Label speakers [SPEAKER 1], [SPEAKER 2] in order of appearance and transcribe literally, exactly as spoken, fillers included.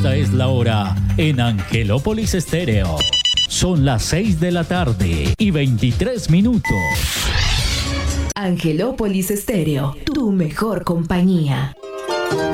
[SPEAKER 1] Esta es la hora en Angelópolis Estéreo. Son las seis de la tarde y veintitrés minutos.
[SPEAKER 2] Angelópolis Estéreo, tu mejor compañía.